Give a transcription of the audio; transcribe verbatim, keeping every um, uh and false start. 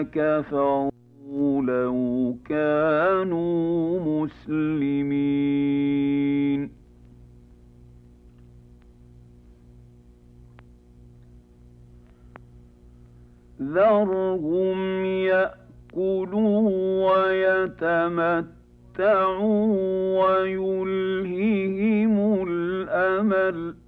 كفروا لو كانوا مسلمين. ذرهم يأكلوا ويتمتعوا ويلههم الأمل